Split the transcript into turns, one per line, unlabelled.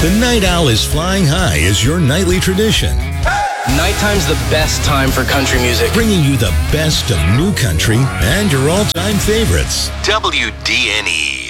The Night Owl is flying high as your nightly tradition,
Nighttime's the best time for country music.
bringing you the best of new country and your all-time favorites.
WDNE.